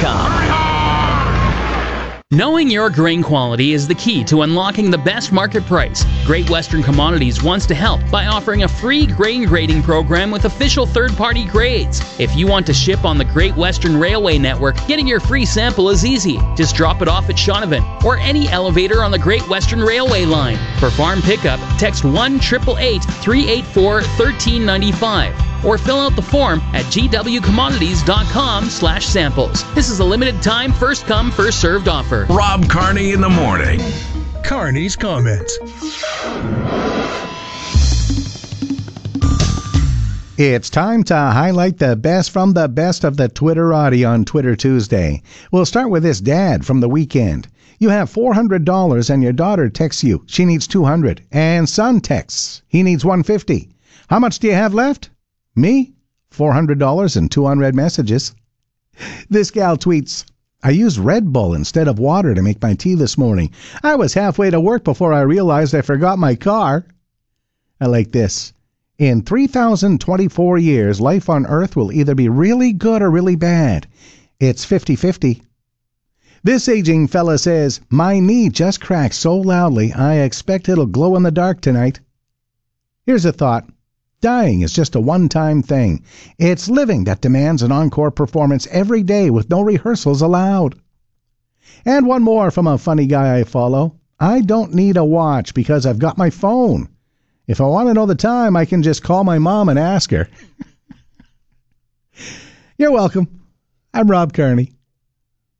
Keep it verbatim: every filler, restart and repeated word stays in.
com. Knowing your grain quality is the key to unlocking the best market price. Great Western Commodities wants to help by offering a free grain grading program with official third-party grades. If you want to ship on the Great Western Railway network, getting your free sample is easy. Just drop it off at Shaunavon or any elevator on the Great Western Railway line. For farm pickup, text one eight eight eight, three eight four, one three nine five or fill out the form at gwcommodities.com slash samples. This is a limited time, first come, first served offer. Rob Carney in the morning. Carney's comments. It's time to highlight the best from the best of the Twitterati on Twitter Tuesday. We'll start with this dad from the weekend. You have four hundred dollars and your daughter texts you. She needs two hundred dollars. And son texts. He needs one hundred fifty dollars. How much do you have left? Me? four hundred dollars and two unread messages. This gal tweets, I used Red Bull instead of water to make my tea this morning. I was halfway to work before I realized I forgot my car. I like this. In three thousand twenty-four years, life on Earth will either be really good or really bad. It's fifty-fifty. This aging fella says, my knee just cracked so loudly I expect it'll glow in the dark tonight. Here's a thought. Dying is just a one-time thing. It's living that demands an encore performance every day with no rehearsals allowed. And one more from a funny guy I follow. I don't need a watch because I've got my phone. If I want to know the time, I can just call my mom and ask her. You're welcome. I'm Rob Carney.